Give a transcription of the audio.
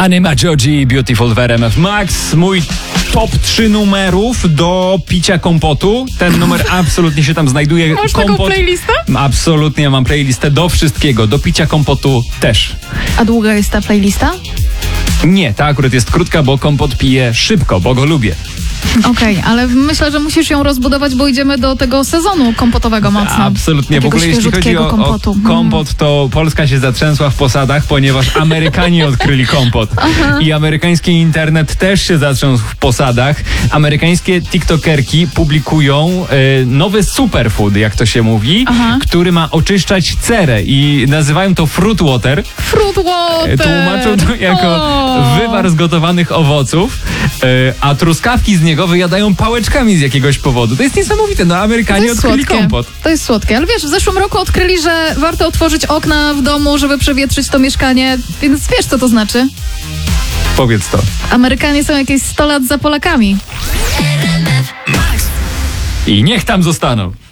Anima Joji, Beautiful w RMF Max. Mój top 3 numerów do picia kompotu. Ten numer absolutnie się tam znajduje. Masz taką playlistę? Absolutnie mam playlistę do wszystkiego. Do picia kompotu też. A długa jest ta playlista? Nie, ta akurat jest krótka, bo kompot piję szybko, bo go lubię. Okej, ale myślę, że musisz ją rozbudować, bo idziemy do tego sezonu kompotowego mocno. Absolutnie. W Takiego ogóle jeśli chodzi o kompotu. kompot, to Polska się zatrzęsła w posadach, ponieważ Amerykanie odkryli kompot. I amerykański internet też się zatrząsł w posadach. Amerykańskie tiktokerki publikują nowy superfood, jak to się mówi, który ma oczyszczać cerę i nazywają to fruit water. Fruit water! Tłumaczą to jako wywar z gotowanych owoców, a truskawki z niego wyjadają pałeczkami z jakiegoś powodu. To jest niesamowite, no Amerykanie odkryli kompot. To jest słodkie, ale wiesz, w zeszłym roku odkryli, że warto otworzyć okna w domu, żeby przewietrzyć to mieszkanie, więc wiesz, co to znaczy? Powiedz to. Amerykanie są jakieś 100 lat za Polakami. I niech tam zostaną.